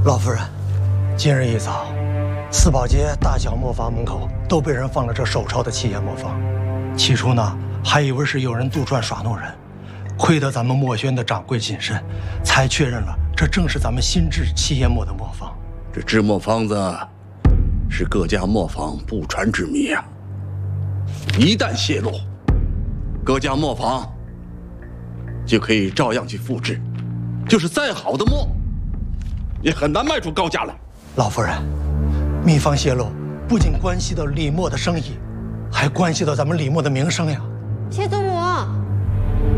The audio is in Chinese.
老夫人，今日一早，四宝街大小磨坊门口都被人放了这手抄的漆砚磨坊。起初呢，还以为是有人杜撰耍弄人，亏得咱们墨轩的掌柜谨慎，才确认了这正是咱们新制漆砚磨的磨坊。 这制磨方子是各家磨坊不传之秘啊，一旦泄露，各家磨坊就可以照样去复制，就是再好的墨，也很难卖出高价来。 老夫人，秘方泄露不仅关系到李墨的生意，还关系到咱们李墨的名声呀。 谢祖母。